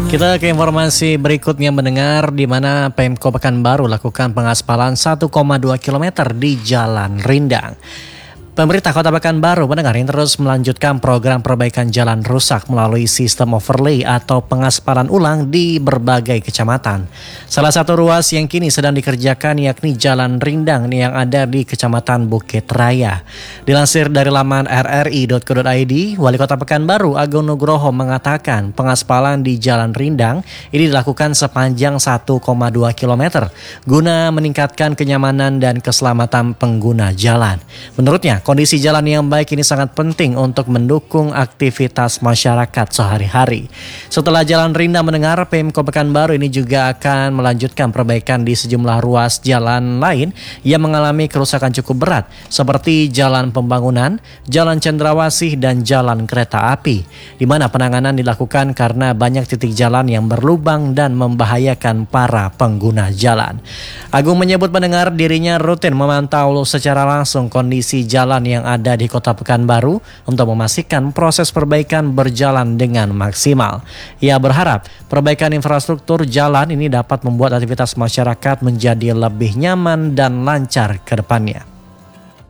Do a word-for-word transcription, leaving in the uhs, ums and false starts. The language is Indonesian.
Kita ke informasi berikutnya mendengar di mana Pemko Pekanbaru lakukan pengaspalan satu koma dua kilometer di Jalan Rindang. Pemerintah Kota Pekanbaru mendengar yang terus melanjutkan program perbaikan jalan rusak melalui sistem overlay atau pengaspalan ulang di berbagai kecamatan. Salah satu ruas yang kini sedang dikerjakan yakni Jalan Rindang yang ada di Kecamatan Bukit Raya. Dilansir dari laman r r i dot co dot i d, Wali Kota Pekanbaru Agung Nugroho mengatakan pengaspalan di Jalan Rindang ini dilakukan sepanjang satu koma dua kilometer guna meningkatkan kenyamanan dan keselamatan pengguna jalan. Menurutnya, kondisi jalan yang baik ini sangat penting untuk mendukung aktivitas masyarakat sehari-hari. Setelah Jalan Rindang mendengar, Pemko Pekanbaru ini juga akan melanjutkan perbaikan di sejumlah ruas jalan lain yang mengalami kerusakan cukup berat, seperti Jalan Pembangunan, Jalan Cendrawasih, dan Jalan Kereta Api, di mana penanganan dilakukan karena banyak titik jalan yang berlubang dan membahayakan para pengguna jalan. Agung menyebut mendengar dirinya rutin memantau secara langsung kondisi jalan yang ada di Kota Pekanbaru untuk memastikan proses perbaikan berjalan dengan maksimal. Ia berharap perbaikan infrastruktur jalan ini dapat membuat aktivitas masyarakat menjadi lebih nyaman dan lancar ke depannya.